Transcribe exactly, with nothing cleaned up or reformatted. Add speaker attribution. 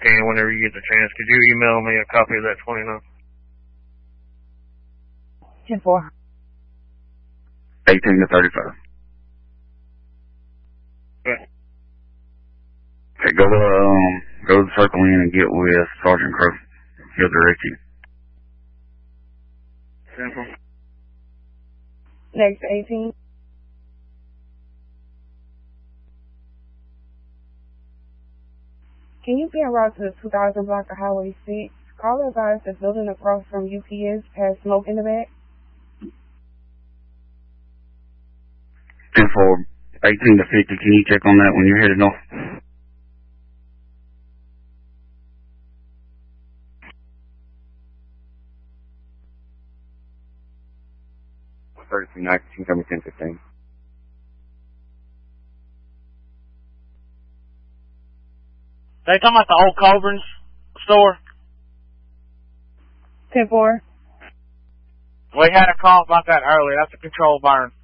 Speaker 1: can whenever you get the chance. Could you email me a copy of that twenty-nine?
Speaker 2: ten four.
Speaker 3: eighteen to thirty-five.
Speaker 1: Okay.
Speaker 3: Okay, go to, um, go to the Circle Inn and get with Sergeant Crow. He'll direct you.
Speaker 1: Simple.
Speaker 2: Next eighteen. Can you be en route to the two thousand block of Highway six? Caller advised the building across from U P S has smoke in the back.
Speaker 3: ten four, eighteen to fifty, can you check on that when you're headed north? thirty-three nineteen, coming ten fifteen.
Speaker 4: They talking about the old Coburn's store?
Speaker 2: ten four.
Speaker 4: We had a call about that earlier. That's a control burn.